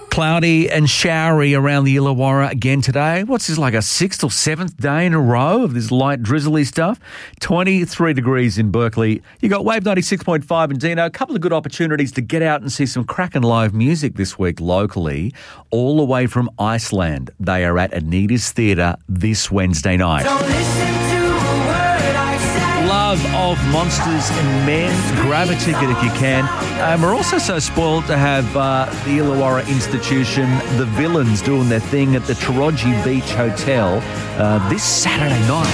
Cloudy and showery around the Illawarra again today. What's this, like a 6th or 7th day in a row of this light drizzly stuff? 23 degrees in Berkeley. You got Wave 96.5 in Dino. A couple of good opportunities to get out and see some cracking live music this week locally, all the way from Iceland. They are at Anita's Theatre this Wednesday night. Don't listen to a word I say. Love of Monsters and Men. Grab a ticket if you can. We're also so spoiled to have the Illawarra Institution, the Villains, doing their thing at the Taroji Beach Hotel this Saturday night.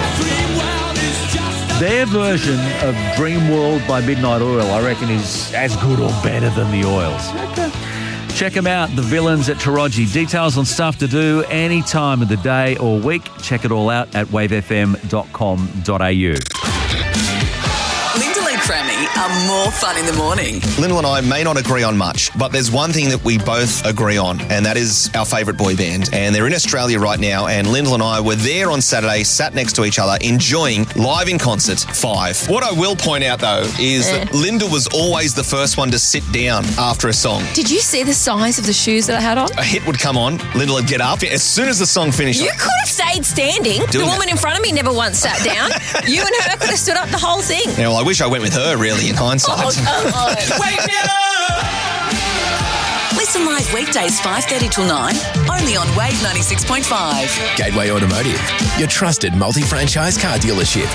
Their version of Dreamworld by Midnight Oil, I reckon, is as good or better than the Oils. Okay. Check them out, the Villains at Taroji. Details on stuff to do any time of the day or week. Check it all out at wavefm.com.au. Lyndall and Crammy are more fun in the morning. Lyndall and I may not agree on much, but there's one thing that we both agree on, and that is our favourite boy band. And they're in Australia right now, and Lyndall and I were there on Saturday, sat next to each other, enjoying live in concert 5. What I will point out, though, is that Lyndall was always the first one to sit down after a song. Did you see the size of the shoes that I had on? A hit would come on, Lyndall would get up. As soon as the song finished... You could have stayed standing. The woman in front of me never once sat down. You and her could have stood up the whole thing. Yeah, well, I wish I went with her, really, in hindsight. Oh, come on. Wake me up! Listen live weekdays 5:30 till 9, only on Wave 96.5. Gateway Automotive, your trusted multi-franchise car dealership.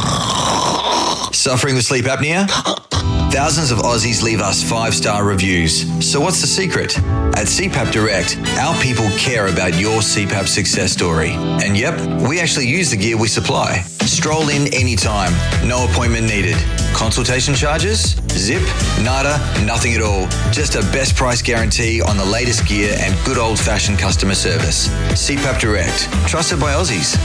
Suffering with sleep apnea? Thousands of Aussies leave us 5-star reviews. So what's the secret? At CPAP Direct, our people care about your CPAP success story. And yep, we actually use the gear we supply. Stroll in anytime, no appointment needed. Consultation charges? Zip, nada, nothing at all. Just a best price guarantee on the latest gear and good old-fashioned customer service. CPAP Direct, trusted by Aussies.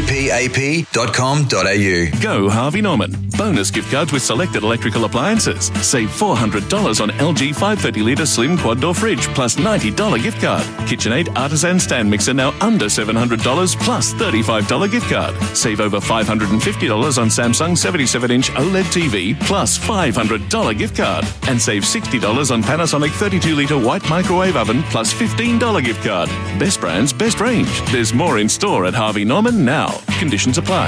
cpap.com.au. Go Harvey Norman. Bonus gift cards with selected electrical appliances. Save $400 on LG 530-litre slim quad door fridge plus $90 gift card. KitchenAid artisan stand mixer now under $700 plus $35 gift card. Save over $550 on Samsung 77-inch OLED TV plus $500 gift card. And save $60 on Panasonic 32-litre white microwave oven plus $15 gift card. Best brands, best range. There's more in store at Harvey Norman now. Conditions apply.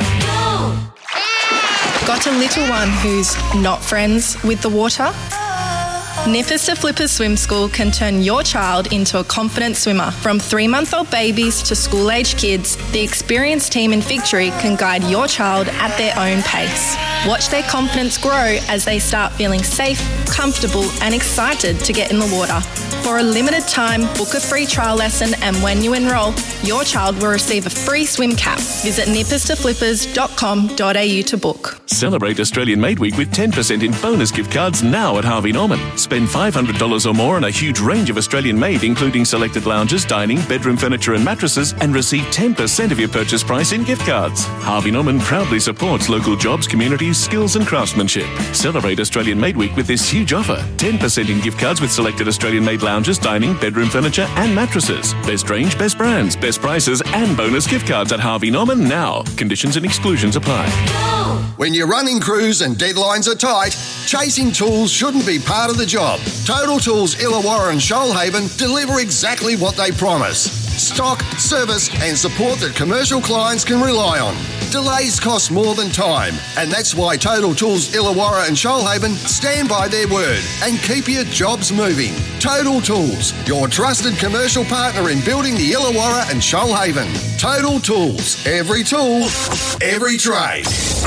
Got a little one who's not friends with the water? Nippers to Flippers Swim School can turn your child into a confident swimmer. From 3-month-old babies to school-age kids, the experienced team in Victory can guide your child at their own pace. Watch their confidence grow as they start feeling safe, comfortable and excited to get in the water. For a limited time, book a free trial lesson, and when you enrol, your child will receive a free swim cap. Visit nipperstoflippers.com.au to book. Celebrate Australian Made Week with 10% in bonus gift cards now at Harvey Norman. Spend $500 or more on a huge range of Australian made, including selected lounges, dining, bedroom furniture and mattresses, and receive 10% of your purchase price in gift cards. Harvey Norman proudly supports local jobs, communities, skills and craftsmanship. Celebrate Australian Made Week with this huge offer. 10% in gift cards with selected Australian made lounges, dining, bedroom furniture and mattresses. Best range, best brands, best prices and bonus gift cards at Harvey Norman now. Conditions and exclusions apply. When you're running crews and deadlines are tight, chasing tools shouldn't be part of the job. Total Tools Illawarra and Shoalhaven deliver exactly what they promise. Stock, service and support that commercial clients can rely on. Delays cost more than time, and that's why Total Tools Illawarra and Shoalhaven stand by their word and keep your jobs moving. Total Tools, your trusted commercial partner in building the Illawarra and Shoalhaven. Total Tools, every tool, every trade.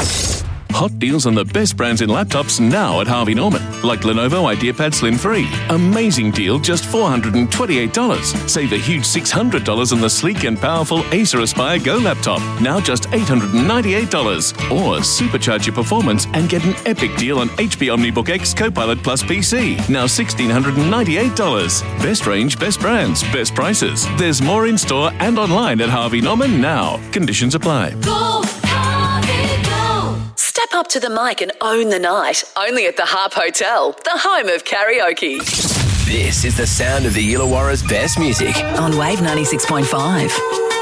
Hot deals on the best brands in laptops now at Harvey Norman, like Lenovo IdeaPad Slim 3. Amazing deal, just $428. Save a huge $600 on the sleek and powerful Acer Aspire Go laptop, now just $898. Or supercharge your performance and get an epic deal on HP OmniBook X Copilot Plus PC, now $1,698. Best range, best brands, best prices. There's more in store and online at Harvey Norman now. Conditions apply. Go, Harvey, go. Step up to the mic and own the night. Only at the Harp Hotel, the home of karaoke. This is the sound of the Illawarra's best music. On Wave 96.5.